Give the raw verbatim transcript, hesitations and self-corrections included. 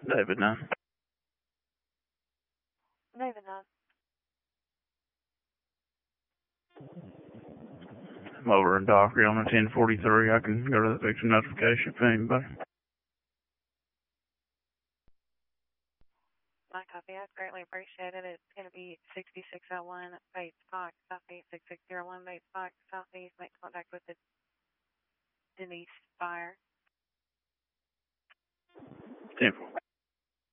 David nine. David nine. I'm over in Dockery on the ten forty-three. I can go to the victim notification for anybody. My copy. That's greatly appreciated. It's going to be sixty-six oh one Bates Park, Southeast, six six zero one Bates Park, Southeast. Make contact with the Denise Fire. ten four.